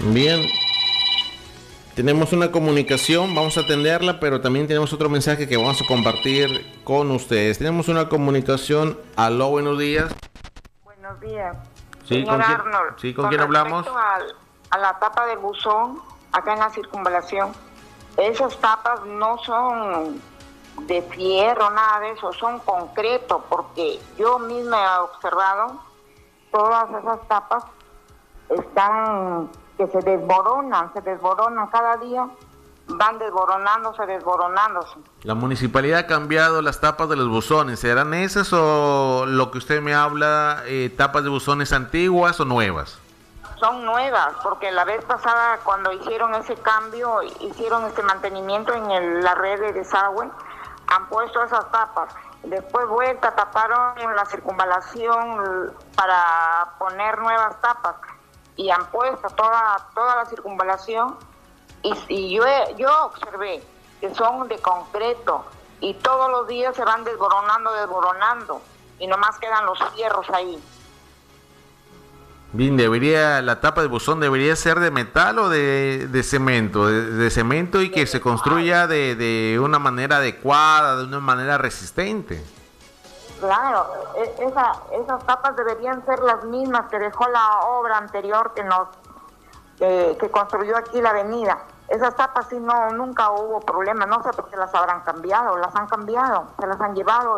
Bien, tenemos una comunicación, vamos a atenderla, pero también tenemos otro mensaje que vamos a compartir con ustedes. Tenemos una comunicación. Aló, buenos días. Buenos días. Sí, Señor ¿con quién, Arnold, sí, ¿con quién hablamos? A la tapa del buzón, acá en la circunvalación, esas tapas no son de fierro, nada de eso, son concreto, porque yo misma he observado todas esas tapas están que se desboronan cada día, van desboronándose. La municipalidad ha cambiado las tapas de los buzones. ¿Serán esas o lo que usted me habla, tapas de buzones antiguas o nuevas? Son nuevas, porque la vez pasada cuando hicieron ese cambio, hicieron este mantenimiento en la red de desagüe, han puesto esas tapas. Después taparon en la circunvalación para poner nuevas tapas y han puesto toda la circunvalación y yo observé que son de concreto y todos los días se van desboronando y nomás quedan los fierros ahí. Bien, la tapa de buzón debería ser de metal o de cemento, de cemento y que se construya de una manera adecuada, de una manera resistente. Claro, esas tapas deberían ser las mismas que dejó la obra anterior que construyó aquí la avenida. Esas tapas sí nunca hubo problema, no sé por qué las habrán cambiado, las han cambiado, se las han llevado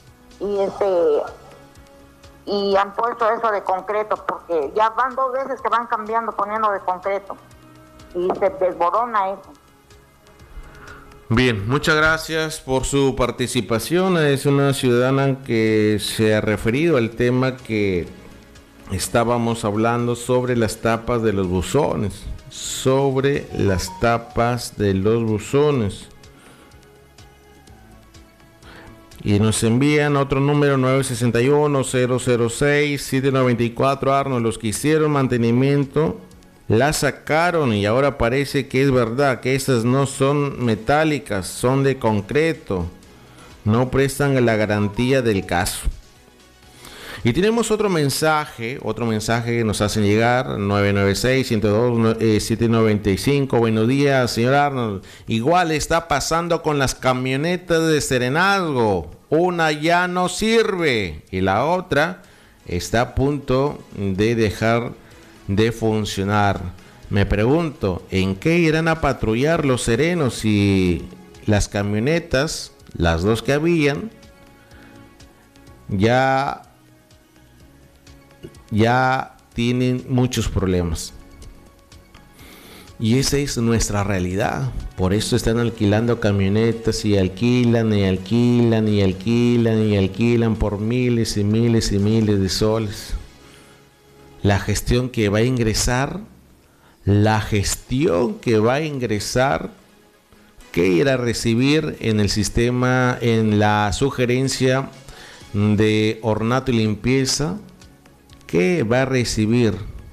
y han puesto eso de concreto, porque ya van 2 veces que van cambiando, poniendo de concreto y se desborona eso. Bien, muchas gracias por su participación. Es una ciudadana que se ha referido al tema que estábamos hablando sobre las tapas de los buzones, Y nos envían otro número 961-006-794. Arnold, los que hicieron mantenimiento la sacaron y ahora parece que es verdad que esas no son metálicas, son de concreto. No prestan la garantía del caso. Y tenemos otro mensaje que nos hacen llegar, 996-102-795. Buenos días, señor Arnold. Igual está pasando con las camionetas de Serenazgo. Una ya no sirve y la otra está a punto de dejar de funcionar. Me pregunto, ¿en qué irán a patrullar los serenos si las camionetas, las 2 que habían, ya tienen muchos problemas? Y esa es nuestra realidad. Por eso están alquilando camionetas y alquilan por miles y miles y miles de soles. La gestión que va a ingresar, ¿qué irá a recibir en el sistema, en la sugerencia de ornato y limpieza? ¿Qué va a recibir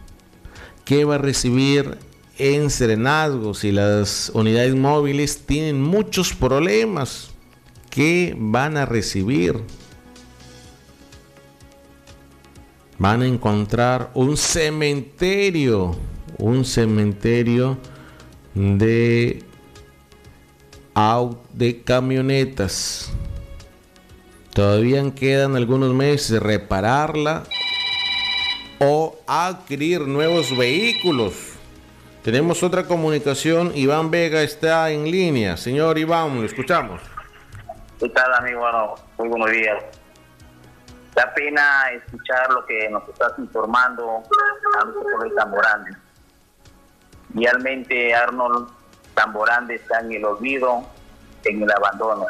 en Serenazgo si las unidades móviles tienen muchos problemas? ¿Qué van a recibir? Van a encontrar un cementerio de camionetas. Todavía quedan algunos meses de repararla o adquirir nuevos vehículos. Tenemos otra comunicación. Iván Vega está en línea. Señor Iván, lo escuchamos. ¿Qué tal, amigo? Bueno, muy buenos días. Da pena escuchar lo que nos estás informando sobre Tamborande. Realmente, Arnold, Tamborande está en el olvido, en el abandono.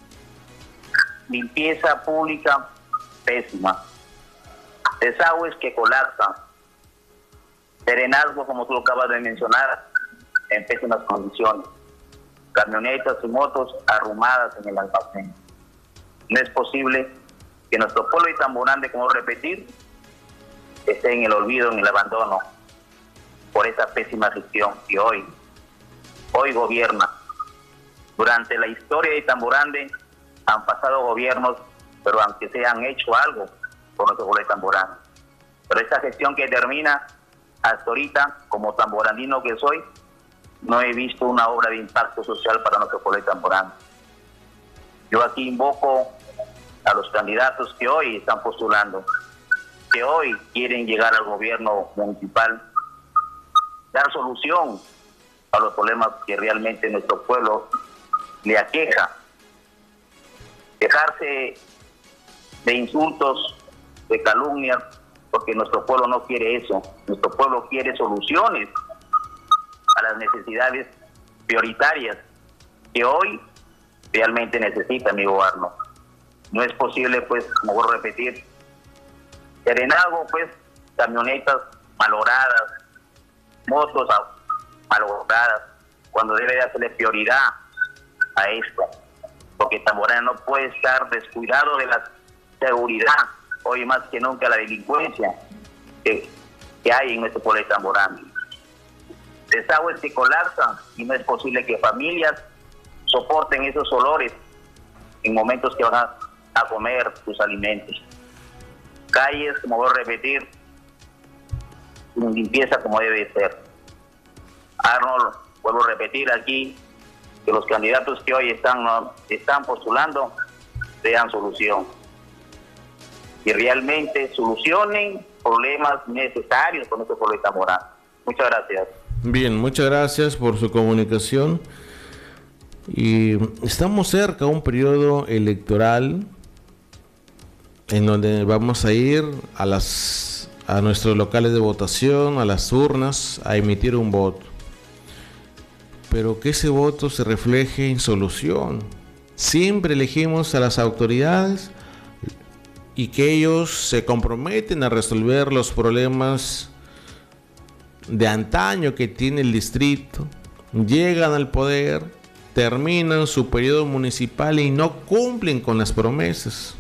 Limpieza pública pésima. Desagües que colapsan. Serenazgo, como tú lo acabas de mencionar, en pésimas condiciones. Camionetas y motos arrumadas en el almacén. No es posible que nuestro pueblo de Tamborande, como repetir, esté en el olvido, en el abandono, por esa pésima gestión que hoy gobierna. Durante la historia de Tamborande han pasado gobiernos, pero aunque se han hecho algo por nuestro pueblo de Tamborande. Pero esta gestión que termina hasta ahorita, como tamborandino que soy, no he visto una obra de impacto social para nuestro pueblo de Tamborán. Yo aquí invoco a los candidatos que hoy están postulando, que hoy quieren llegar al gobierno municipal, dar solución a los problemas que realmente nuestro pueblo le aqueja, dejarse de insultos, de calumnias, porque nuestro pueblo no quiere eso. Nuestro pueblo quiere soluciones a las necesidades prioritarias que hoy realmente necesita, amigo Arno. No es posible, pues, como voy a repetir, Serenazgo, pues, camionetas malogradas, motos malogradas, cuando debe de hacerle prioridad a esto, porque Tamborán no puede estar descuidado de la seguridad, hoy más que nunca la delincuencia que hay en nuestro pueblo de Tamborán. Desagües que colapsan y no es posible que familias soporten esos olores en momentos que van a comer sus alimentos. Calles, como voy a repetir, sin limpieza como debe ser. Arnold, vuelvo a repetir aquí, que los candidatos que hoy están postulando sean solución. Y realmente solucionen problemas necesarios con nuestro pueblo de Tamborán. Muchas gracias. Bien, muchas gracias por su comunicación. Y estamos cerca de un periodo electoral en donde vamos a ir a nuestros locales de votación, a las urnas, a emitir un voto. Pero que ese voto se refleje en solución. Siempre elegimos a las autoridades y que ellos se comprometen a resolver los problemas de antaño que tiene el distrito. Llegan al poder, terminan su periodo municipal y no cumplen con las promesas.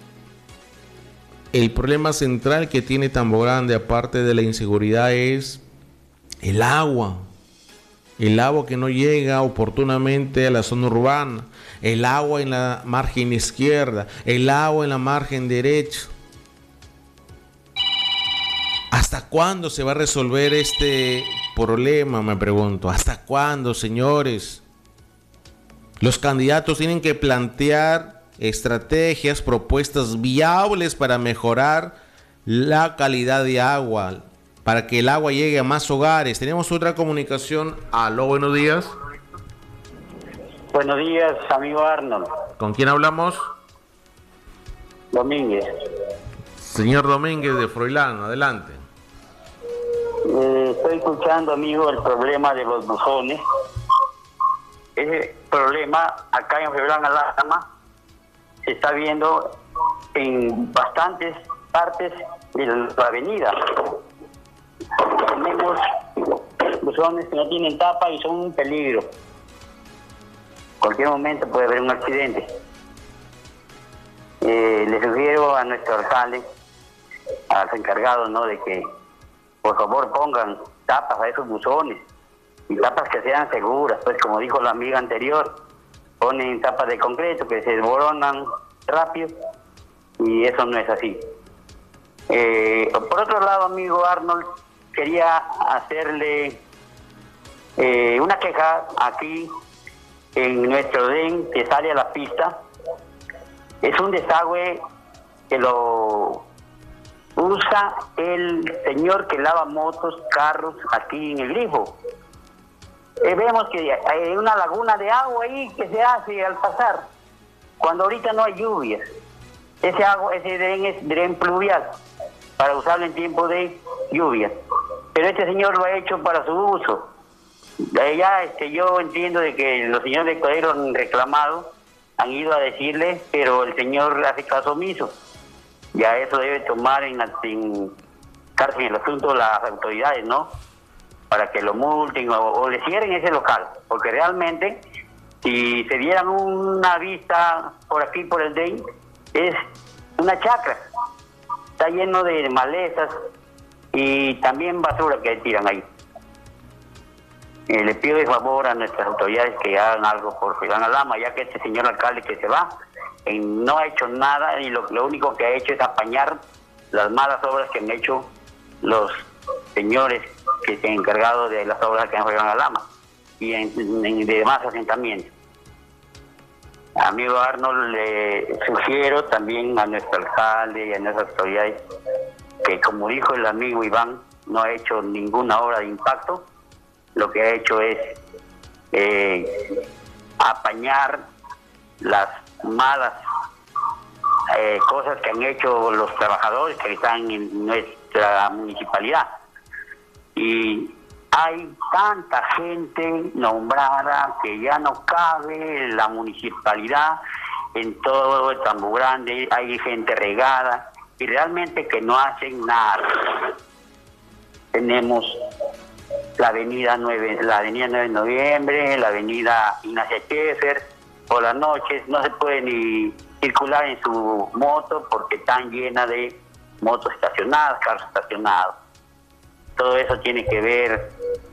El problema central que tiene Tamborán, aparte de la inseguridad, es el agua. El agua que no llega oportunamente a la zona urbana, el agua en la margen izquierda, el agua en la margen derecha. ¿Hasta cuándo se va a resolver este problema? Me pregunto. ¿Hasta cuándo, señores? Los candidatos tienen que plantear estrategias, propuestas viables para mejorar la calidad de agua, para que el agua llegue a más hogares. Tenemos otra comunicación. Aló, buenos días. Buenos días, amigo Arnold. ¿Con quién hablamos? Domínguez. Señor Domínguez de Froilán, adelante. Estoy escuchando, amigo, el problema de los buzones. Ese problema acá en Froilán Alhama se está viendo en bastantes partes de la avenida. Tenemos buzones que no tienen tapa y son un peligro. Cualquier momento puede haber un accidente. Le sugiero a nuestro alcalde, a los encargados, ¿no?, de que por favor pongan tapas a esos buzones y tapas que sean seguras, pues como dijo la amiga anterior, ponen tapas de concreto que se desboronan rápido y eso no es así. Por otro lado, amigo Arnold, quería hacerle una queja aquí en nuestro DEN que sale a la pista. Es un desagüe que lo usa el señor que lava motos, carros aquí en el grifo. Vemos que hay una laguna de agua ahí que se hace al pasar cuando ahorita no hay lluvias. Ese DEN es DREN pluvial para usarlo en tiempo de lluvia, pero este señor lo ha hecho para su uso. Yo entiendo de que los señores de Codero han reclamado, han ido a decirle, pero el señor hace caso omiso. Ya eso debe tomar en cárcel el asunto de las autoridades, ¿no? Para que lo multen o le cierren ese local, porque realmente si se dieran una vista por aquí, por el DEN, es una chacra, está lleno de malezas y también basura que tiran ahí. Le pido de favor a nuestras autoridades que hagan algo por Froilán Alhama, ya que este señor alcalde que se va no ha hecho nada y lo único que ha hecho es apañar las malas obras que han hecho los señores que estén encargados de las obras que nos llevan a Lama y en demás asentamientos. Amigo Arnold, le sugiero también a nuestro alcalde y a nuestras autoridades que, como dijo el amigo Iván, no ha hecho ninguna obra de impacto. Lo que ha hecho es apañar las malas cosas que han hecho los trabajadores que están en nuestra municipalidad. Y hay tanta gente nombrada que ya no cabe la municipalidad en todo el Tambo Grande, hay gente regada y realmente que no hacen nada. Tenemos la avenida 9 de noviembre, la avenida Ignacia Schaeffer, por las noches no se puede ni circular en su moto porque están llenas de motos estacionadas, carros estacionados. Todo eso tiene que ver,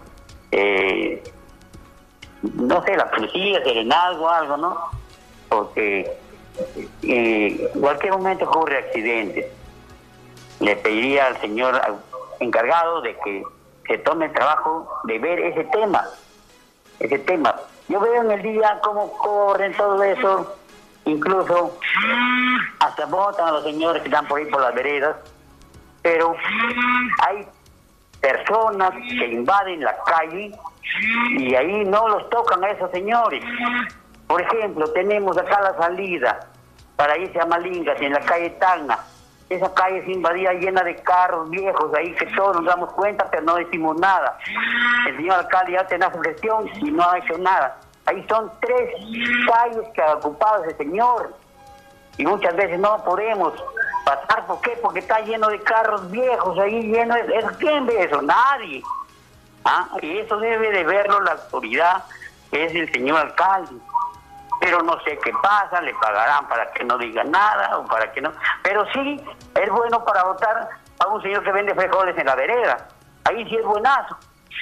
no sé, la policía, serenazgo, algo, ¿no? Porque en cualquier momento ocurre accidentes. Le pediría al señor encargado de que se tome el trabajo de ver ese tema. Yo veo en el día cómo corren todo eso, incluso hasta botan a los señores que están por ahí por las veredas, pero hay personas que invaden la calle y ahí no los tocan a esos señores. Por ejemplo, tenemos acá la salida para irse a Malingas en la calle Tacna. Esa calle es invadida llena de carros viejos ahí que todos nos damos cuenta, pero no decimos nada. El señor alcalde ya tiene su gestión y no ha hecho nada. Ahí son 3 calles que ha ocupado ese señor y muchas veces no podemos pasar. ¿Por qué? Porque está lleno de carros viejos ahí, lleno de... ¿Quién ve eso? Nadie. Y eso debe de verlo la autoridad, que es el señor alcalde. Pero no sé qué pasa, le pagarán para que no diga nada o para que no... Pero sí, es bueno para votar a un señor que vende frijoles en la vereda. Ahí sí es buenazo.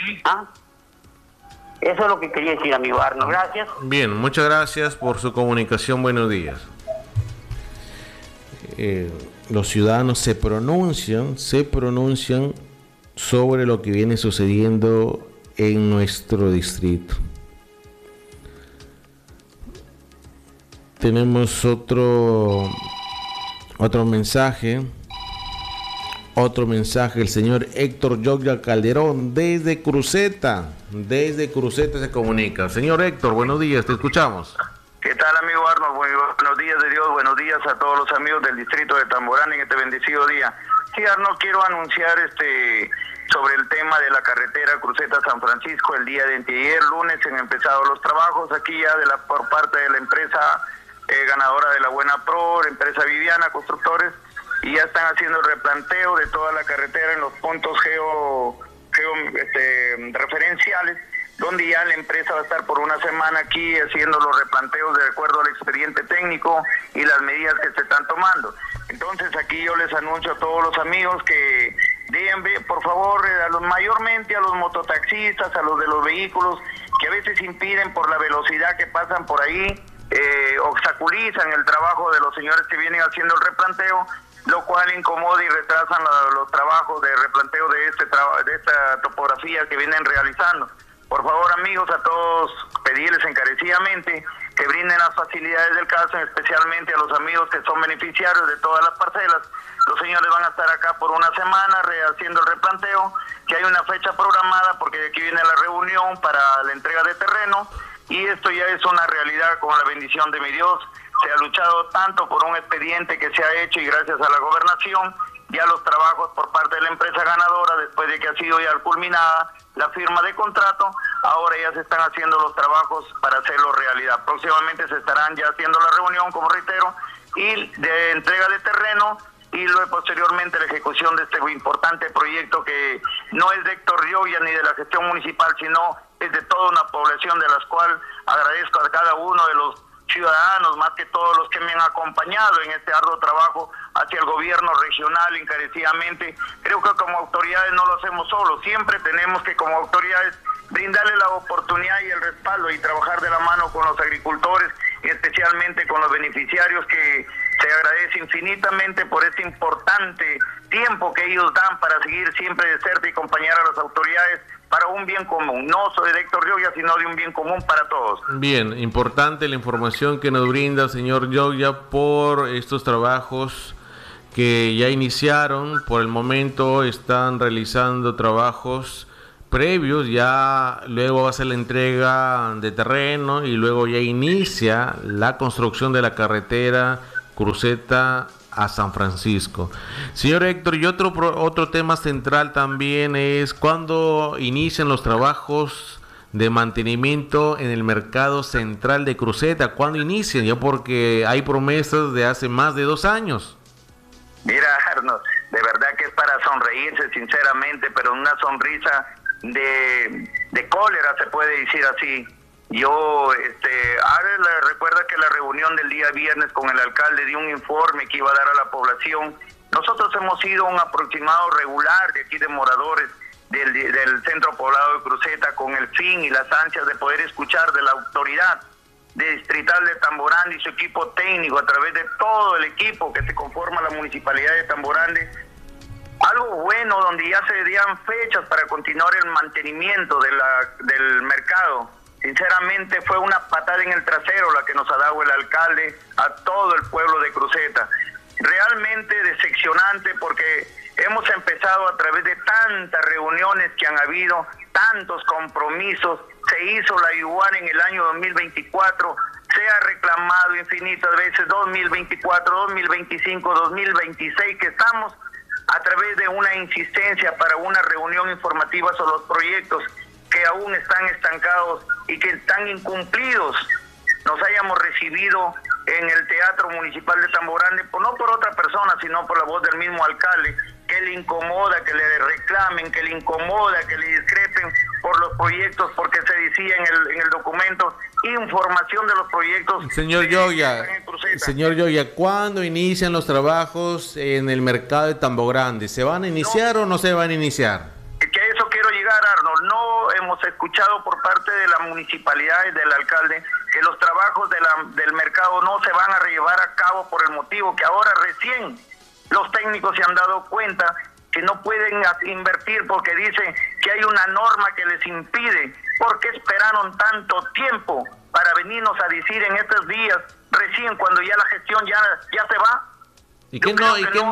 Eso es lo que quería decir, amigo Arno. Gracias. Bien, muchas gracias por su comunicación. Buenos días. Los ciudadanos se pronuncian sobre lo que viene sucediendo en nuestro distrito. Tenemos otro mensaje. El señor Héctor Yoya Calderón desde Cruceta se comunica. Señor Héctor, buenos días, te escuchamos. ¿Qué tal, amigo Arnold? Buenos días de Dios, buenos días a todos los amigos del distrito de Tambo Grande en este bendecido día. Sí, Arnold, quiero anunciar sobre el tema de la carretera Cruceta-San Francisco. El día de ayer, lunes, han empezado los trabajos aquí ya por parte de la empresa ganadora de la Buena Pro, empresa Viviana Constructores, y ya están haciendo el replanteo de toda la carretera en los puntos referenciales, donde ya la empresa va a estar por una semana aquí haciendo los replanteos de acuerdo al expediente técnico y las medidas que se están tomando. Entonces aquí yo les anuncio a todos los amigos que den, por favor, mayormente a los mototaxistas, a los de los vehículos que a veces impiden por la velocidad que pasan por ahí, obstaculizan el trabajo de los señores que vienen haciendo el replanteo, lo cual incomoda y retrasan los trabajos de replanteo de esta topografía que vienen realizando. Por favor, amigos, a todos pedirles encarecidamente que brinden las facilidades del caso, especialmente a los amigos que son beneficiarios de todas las parcelas. Los señores van a estar acá por una semana haciendo el replanteo, que hay una fecha programada porque de aquí viene la reunión para la entrega de terreno, y esto ya es una realidad con la bendición de mi Dios. Se ha luchado tanto por un expediente que se ha hecho y gracias a la gobernación, ya los trabajos por parte de la empresa ganadora, después de que ha sido ya culminada la firma de contrato, ahora ya se están haciendo los trabajos para hacerlo realidad. Próximamente se estarán ya haciendo la reunión, como reitero, y de entrega de terreno, y luego posteriormente la ejecución de este importante proyecto que no es de Héctor Yoya ni de la gestión municipal, sino es de toda una población, de las cuales agradezco a cada uno de los ciudadanos, más que todos los que me han acompañado en este arduo trabajo hacia el gobierno regional encarecidamente. Creo que como autoridades no lo hacemos solos, siempre tenemos que como autoridades brindarle la oportunidad y el respaldo y trabajar de la mano con los agricultores y especialmente con los beneficiarios que Se agradece infinitamente por este importante tiempo que ellos dan para seguir siempre de cerca y acompañar a las autoridades para un bien común. No soy de Héctor Yoya, sino de un bien común para todos. Bien, importante la información que nos brinda, señor Yoya, por estos trabajos que ya iniciaron. Por el momento están realizando trabajos previos, ya luego va a ser la entrega de terreno y luego ya inicia la construcción de la carretera Cruceta a San Francisco. Señor Héctor, y otro tema central también es cuándo inician los trabajos de mantenimiento en el mercado central de Cruceta. ¿Cuándo inician? Ya porque hay promesas de hace más de 2 años. Mira, Arnold, de verdad que es para sonreírse sinceramente, pero una sonrisa de cólera, se puede decir así. Yo, ahora recuerda que la reunión del día viernes con el alcalde dio un informe que iba a dar a la población. Nosotros hemos sido un aproximado regular de aquí de moradores del centro poblado de Cruceta con el fin y las ansias de poder escuchar de la autoridad distrital de Tamborande y su equipo técnico a través de todo el equipo que se conforma la municipalidad de Tamborande. Algo bueno donde ya se dieran fechas para continuar el mantenimiento del mercado. Sinceramente fue una patada en el trasero la que nos ha dado el alcalde a todo el pueblo de Cruceta. Realmente decepcionante porque hemos empezado a través de tantas reuniones que han habido, tantos compromisos, se hizo la iguana en el año 2024, se ha reclamado infinitas veces 2024, 2025, 2026, que estamos a través de una insistencia para una reunión informativa sobre los proyectos que aún están estancados y que están incumplidos. Nos hayamos recibido en el Teatro Municipal de Tamborande, no por otra persona, sino por la voz del mismo alcalde, que le incomoda, que le reclamen, que le incomoda, que le discrepen por los proyectos, porque se decía en el documento información de los proyectos. Señor Yoya, ¿cuándo inician los trabajos en el mercado de Tambogrande? ¿Se van a iniciar o no se van a iniciar? Que a eso quiero llegar, Arnold. No hemos escuchado por parte de la municipalidad y del alcalde que los trabajos del mercado no se van a llevar a cabo por el motivo que ahora recién los técnicos se han dado cuenta que no pueden invertir porque dice que hay una norma que les impide. ¿Por qué esperaron tanto tiempo para venirnos a decir en estos días, recién cuando ya la gestión ya se va? ¿Y qué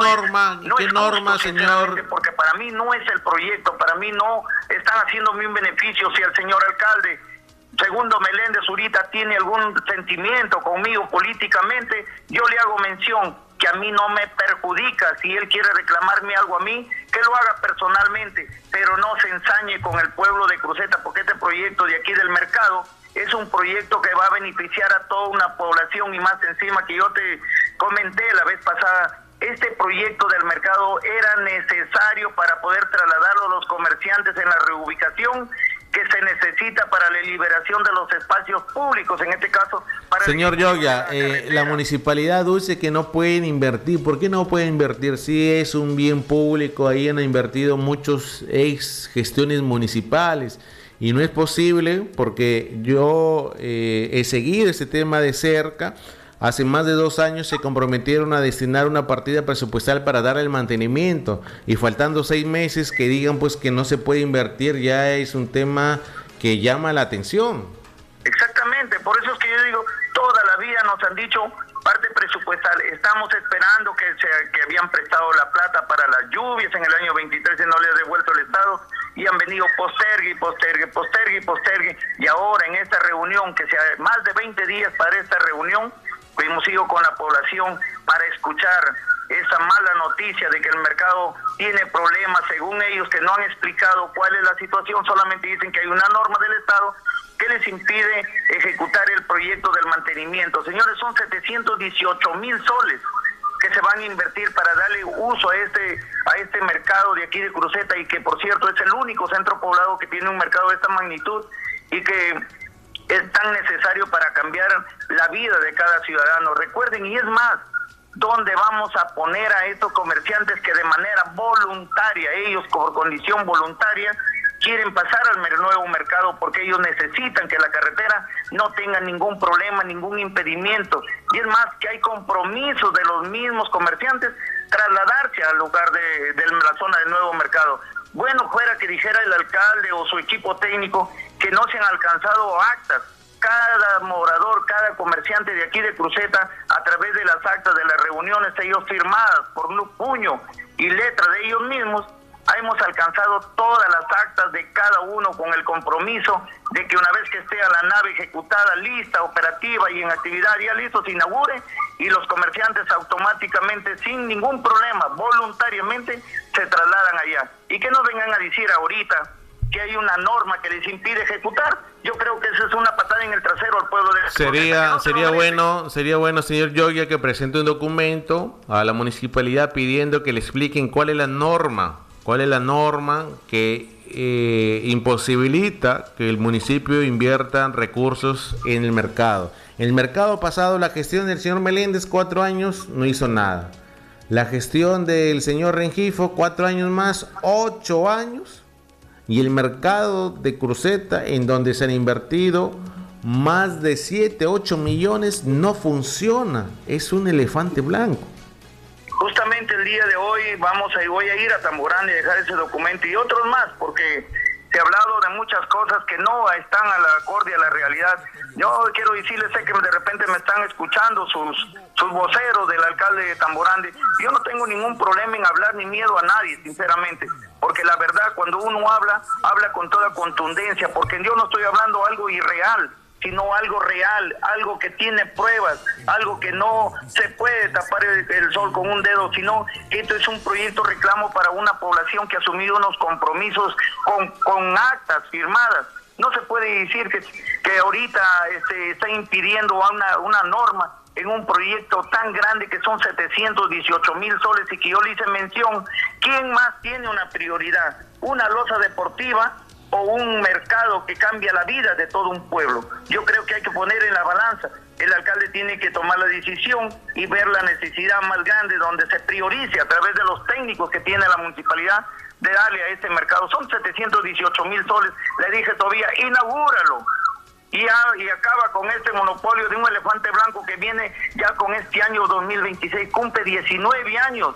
norma, señor? Porque para mí no es el proyecto, para mí no están haciéndome un beneficio. Si el señor alcalde Segundo Meléndez ahorita tiene algún sentimiento conmigo políticamente, yo le hago mención que a mí no me perjudica. Si él quiere reclamarme algo a mí, que lo haga personalmente, pero no se ensañe con el pueblo de Cruceta, porque este proyecto de aquí del mercado es un proyecto que va a beneficiar a toda una población, y más encima que yo te comenté la vez pasada, este proyecto del mercado era necesario para poder trasladarlo a los comerciantes en la reubicación que se necesita para la liberación de los espacios públicos, en este caso para... Señor Yoya, la municipalidad dice que no pueden invertir. ¿Por qué no pueden invertir? Si es un bien público, ahí han invertido muchos ex gestiones municipales y no es posible, porque yo he seguido ese tema de cerca. Hace más de 2 años se comprometieron a destinar una partida presupuestal para dar el mantenimiento, y faltando 6 meses que digan pues que no se puede invertir, ya es un tema que llama la atención. Exactamente, por eso es que yo digo, toda la vida nos han dicho parte presupuestal. Estamos esperando que habían prestado la plata para las lluvias en el año 23 y no le ha devuelto el Estado, y han venido postergue, y ahora en esta reunión, que sea más de 20 días para esta reunión, hemos ido con la población para escuchar esa mala noticia de que el mercado tiene problemas, según ellos, que no han explicado cuál es la situación, solamente dicen que hay una norma del Estado que les impide ejecutar el proyecto del mantenimiento. Señores, son 718,000 soles que se van a invertir para darle uso a este mercado de aquí de Cruceta, y que por cierto es el único centro poblado que tiene un mercado de esta magnitud y que es tan necesario para cambiar la vida de cada ciudadano. Recuerden, y es más, ¿dónde vamos a poner a estos comerciantes que de manera voluntaria, ellos por condición voluntaria, quieren pasar al nuevo mercado porque ellos necesitan que la carretera no tenga ningún problema, ningún impedimento. Y es más, que hay compromisos de los mismos comerciantes trasladarse al lugar de la zona del nuevo mercado. Bueno fuera que dijera el alcalde o su equipo técnico que no se han alcanzado actas. Cada morador, cada comerciante de aquí de Cruceta, a través de las actas de las reuniones, ellos firmadas por un puño y letra de ellos mismos, hemos alcanzado todas las actas de cada uno con el compromiso de que una vez que esté a la nave ejecutada, lista, operativa y en actividad, ya listo, se inaugure y los comerciantes automáticamente, sin ningún problema, voluntariamente, se trasladan allá. Y que no vengan a decir ahorita que hay una norma que les impide ejecutar. Yo creo que eso es una patada en el trasero al pueblo de sería bueno, señor Yogia, que presente un documento a la municipalidad pidiendo que le expliquen cuál es la norma que imposibilita que el municipio invierta recursos en el mercado. El mercado pasado, la gestión del señor Meléndez, 4 años, no hizo nada. La gestión del señor Rengifo, 4 años más, 8 años. Y el mercado de Cruceta, en donde se han invertido más de 7, 8 millones, no funciona. Es un elefante blanco. Justamente el día de hoy voy a ir a Tamborán y dejar ese documento y otros más, porque se ha hablado de muchas cosas que no están a la acorde a la realidad. Yo quiero decirles, sé que de repente me están escuchando sus voceros del alcalde de Tamborán. Yo no tengo ningún problema en hablar ni miedo a nadie, sinceramente, porque la verdad, cuando uno habla con toda contundencia, porque yo no estoy hablando algo irreal, sino algo real, algo que tiene pruebas, algo que no se puede tapar el sol con un dedo, sino que esto es un proyecto reclamo para una población que ha asumido unos compromisos con actas firmadas. No se puede decir que ahorita está impidiendo una norma en un proyecto tan grande que son 718,000 soles, y que yo le hice mención. ¿Quién más tiene una prioridad? ¿Una losa deportiva o un mercado que cambia la vida de todo un pueblo? Yo creo que hay que poner en la balanza. El alcalde tiene que tomar la decisión y ver la necesidad más grande, donde se priorice a través de los técnicos que tiene la municipalidad de darle a este mercado. Son 718,000 soles. Le dije todavía, inaugúralo. Y acaba con este monopolio de un elefante blanco que viene ya con este año 2026, cumple 19 años.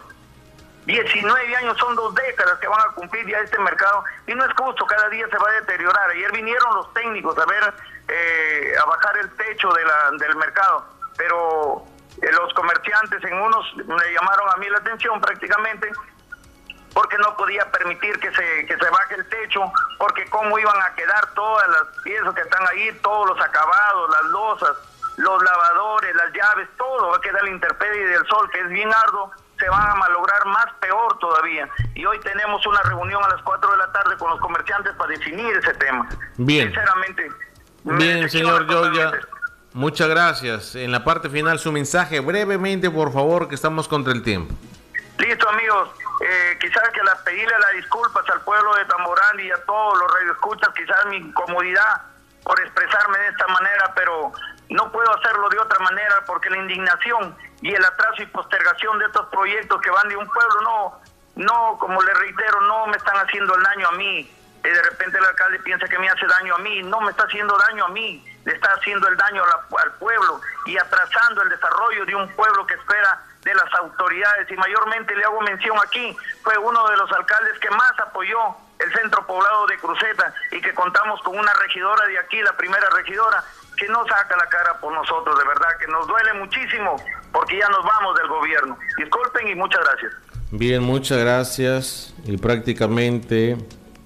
19 años, son 2 décadas que van a cumplir ya este mercado, y no es justo, cada día se va a deteriorar. Ayer vinieron los técnicos a ver, a bajar el techo del mercado, pero los comerciantes, en unos me llamaron a mí la atención prácticamente, porque no podía permitir que se baje el techo, porque cómo iban a quedar todas las piezas que están ahí, todos los acabados, las losas, los lavadores, las llaves, todo va a quedar a la intemperie del sol, que es bien arduo. Se van a malograr más, peor todavía. Y hoy tenemos una reunión a las 4 de la tarde con los comerciantes para definir ese tema. Bien. Sinceramente. Bien, señor Yogia. Muchas gracias. En la parte final, su mensaje brevemente, por favor, que estamos contra el tiempo. Listo, amigos. Quizás que pedirle las disculpas al pueblo de Tamborán y a todos los radioescuchas, quizás mi incomodidad por expresarme de esta manera, pero no puedo hacerlo de otra manera, porque la indignación y el atraso y postergación de estos proyectos que van de un pueblo, no, como le reitero, no me están haciendo el daño a mí. De repente el alcalde piensa que me hace daño a mí. No me está haciendo daño a mí, le está haciendo el daño al pueblo y atrasando el desarrollo de un pueblo que espera de las autoridades. Y mayormente le hago mención aquí, fue uno de los alcaldes que más apoyó el centro poblado de Cruceta, y que contamos con una regidora de aquí, la primera regidora, que no saca la cara por nosotros. De verdad que nos duele muchísimo, porque ya nos vamos del gobierno. Disculpen y muchas gracias. Bien, muchas gracias. Y prácticamente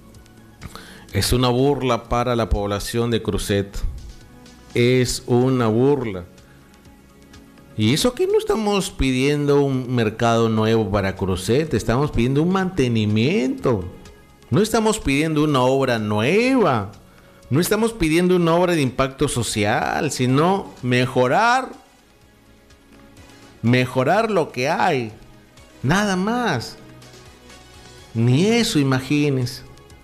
es una burla para la población de Cruceta. Es una burla. Y eso que no estamos pidiendo un mercado nuevo para Cruceta, estamos pidiendo un mantenimiento. No estamos pidiendo una obra nueva. No estamos pidiendo una obra de impacto social, sino mejorar lo que hay. Nada más. Ni eso, imagínense.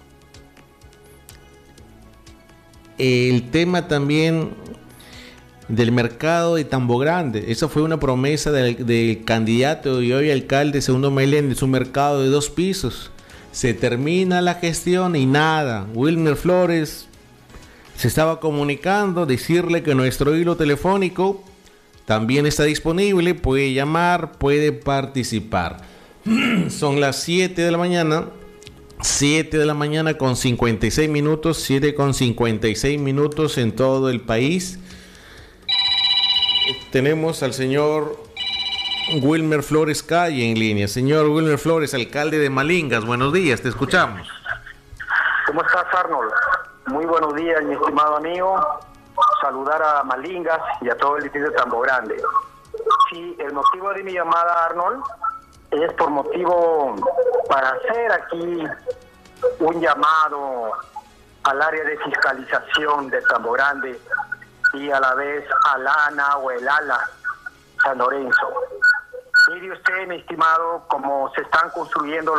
El tema también del mercado de Tambo Grande. Esa fue una promesa del candidato y hoy alcalde Segundo Meléndez, un mercado de 2 pisos. Se termina la gestión y nada. Wilmer Flores se estaba comunicando, decirle que nuestro hilo telefónico también está disponible, puede llamar, puede participar. Son las 7 de la mañana. 7 de la mañana con 56 minutos, 7 con 56 minutos en todo el país. Tenemos al señor Wilmer Flores Calle en línea. Señor Wilmer Flores, alcalde de Malingas, buenos días, te escuchamos. ¿Cómo estás, Arnold? Muy buenos días, mi estimado amigo. Saludar a Malingas y a todo el distrito de Tambo Grande. Sí, el motivo de mi llamada, Arnold, es por motivo para hacer aquí un llamado al área de fiscalización de Tambo Grande y a la vez al ANA o el ALA San Lorenzo. Mire usted, mi estimado, cómo se están construyendo